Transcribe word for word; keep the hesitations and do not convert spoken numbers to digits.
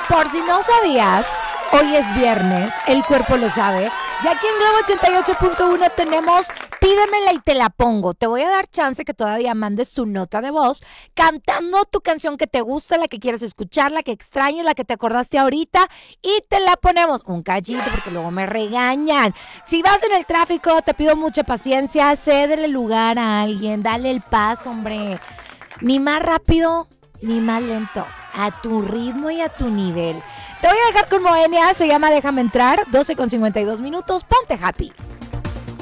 Por si no sabías, hoy es viernes, el cuerpo lo sabe. Y aquí en Globo ochenta y ocho punto uno tenemos Pídemela y te la pongo. Te voy a dar chance que todavía mandes tu nota de voz cantando tu canción que te gusta, la que quieres escuchar, la que extrañas, la que te acordaste ahorita y te la ponemos un cachito porque luego me regañan. Si vas en el tráfico, te pido mucha paciencia, cédele lugar a alguien, dale el paso, hombre. Ni más rápido ni más lento, a tu ritmo y a tu nivel. Te voy a dejar con Moenia, se llama Déjame entrar, doce con cincuenta y dos minutos, ponte happy.